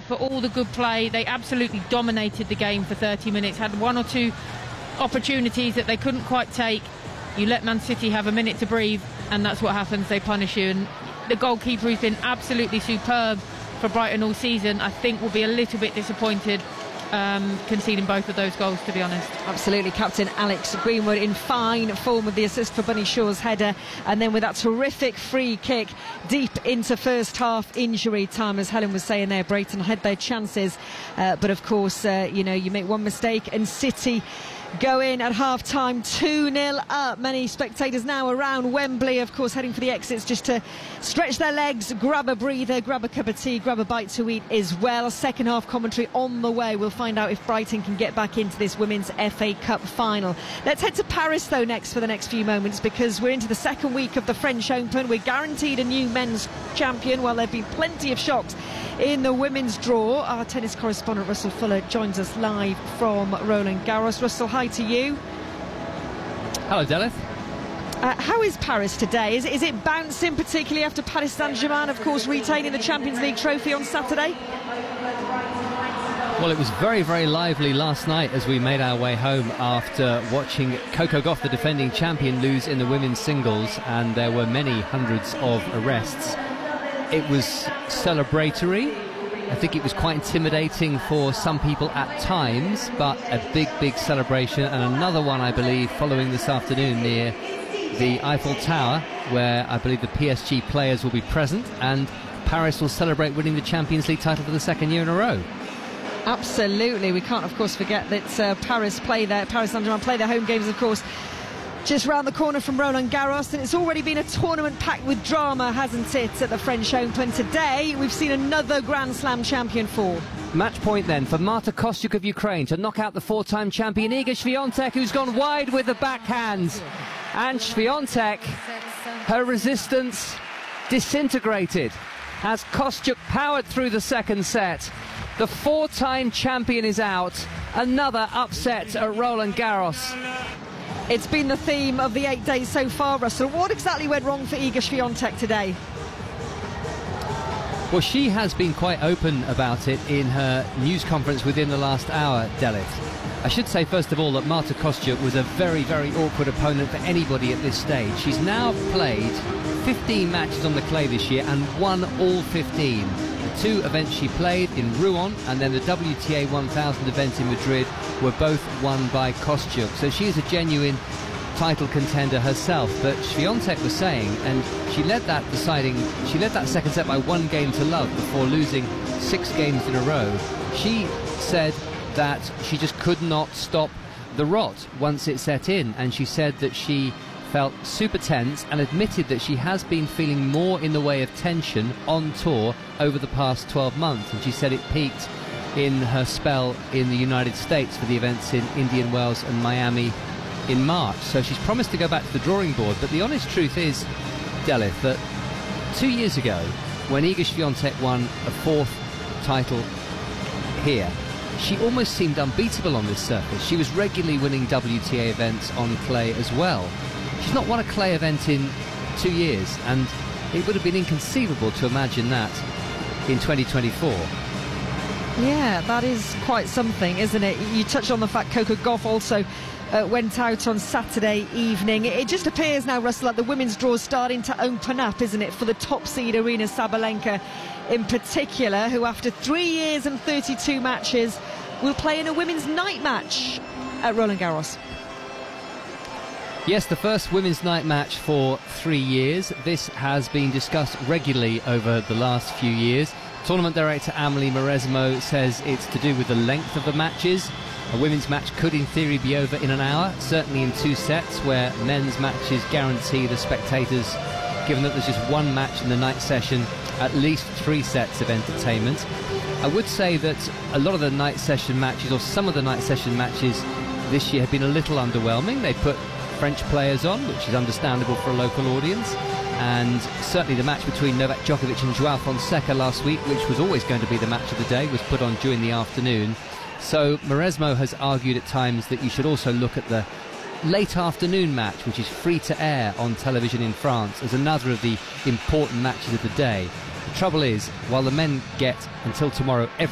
for all the good play. They absolutely dominated the game for 30 minutes, had one or two opportunities that they couldn't quite take. You let Man City have a minute to breathe, and that's what happens. They punish you. And the goalkeeper, who's been absolutely superb for Brighton all season, I think will be a little bit disappointed conceding both of those goals, to be honest. Absolutely. Captain Alex Greenwood in fine form with the assist for Bunny Shaw's header, and then with that terrific free kick deep into first half injury time. As Helen was saying there, Brighton had their chances, but of course you make one mistake and City go in at half-time 2-0 up. Many spectators now around Wembley, of course, heading for the exits just to stretch their legs, grab a breather, grab a cup of tea, grab a bite to eat as well. Second half commentary on the way. We'll find out if Brighton can get back into this Women's FA Cup final. Let's head to Paris though next for the next few moments, because we're into the second week of the French Open. We're guaranteed a new men's champion, while there've been plenty of shocks in the women's draw. Our tennis correspondent Russell Fuller joins us live from Roland Garros. Russell, hi to you. Hello, Delith. How is Paris today? Is it bouncing, particularly after Paris Saint-Germain, of course, retaining the Champions League trophy on Saturday? Well, it was very, very lively last night as we made our way home after watching Coco Gauff, the defending champion, lose in the women's singles, and there were many hundreds of arrests. It was celebratory. I think it was quite intimidating for some people at times, but a big, big celebration, and another one, I believe, following this afternoon near the Eiffel Tower, where I believe the PSG players will be present, and Paris will celebrate winning the Champions League title for the second year in a row. Absolutely. We can't, of course, forget that Paris Saint-Germain play their home games, of course, just round the corner from Roland Garros, and it's already been a tournament packed with drama, hasn't it, at the French Open. Today we've seen another Grand Slam champion fall. Match point then for Marta Kostyuk of Ukraine to knock out the four-time champion Iga Swiatek, who's gone wide with the backhand. And Swiatek, her resistance disintegrated as Kostyuk powered through the second set. The four-time champion is out. Another upset at Roland Garros. It's been the theme of the 8 days so far, Russell. What exactly went wrong for Iga Swiatek today? Well, she has been quite open about it in her news conference within the last hour, Delith. I should say, first of all, that Marta Kostyuk was a very, very awkward opponent for anybody at this stage. She's now played 15 matches on the clay this year and won all 15. The two events she played in Rouen and then the WTA 1000 event in Madrid were both won by Kostyuk. So she is a genuine title contender herself. But Swiatek was saying, and she led that second set by 1 game to love before losing 6 games in a row. She said that she just could not stop the rot once it set in, and she said that she felt super tense and admitted that she has been feeling more in the way of tension on tour over the past 12 months, and she said it peaked in her spell in the United States for the events in Indian Wells and Miami in March. So she's promised to go back to the drawing board, but the honest truth is, Delith, that 2 years ago when Iga Swiatek won a 4th title here, she almost seemed unbeatable on this surface. She was regularly winning WTA events on clay as well. She's not won a clay event in 2 years, and it would have been inconceivable to imagine that in 2024. Yeah, that is quite something, isn't it? You touched on the fact Coco Gauff also went out on Saturday evening. It just appears now, Russell, like the women's draw is starting to open up, isn't it, for the top seed Aryna Sabalenka in particular, who after 3 years and 32 matches will play in a women's night match at Roland Garros. Yes, the first women's night match for 3 years. This has been discussed regularly over the last few years. Tournament director Amelie Mauresmo says it's to do with the length of the matches. A women's match could in theory be over in an hour, certainly in 2 sets, where men's matches guarantee the spectators, given that there's just 1 match in the night session, at least 3 sets of entertainment. I would say that a lot of the night session matches, or some of the night session matches this year, have been a little underwhelming. They put French players on, which is understandable for a local audience, and certainly the match between Novak Djokovic and Joao Fonseca last week, which was always going to be the match of the day, was put on during the afternoon. So Mauresmo has argued at times that you should also look at the late afternoon match, which is free to air on television in France, as another of the important matches of the day. The trouble is, while the men get until tomorrow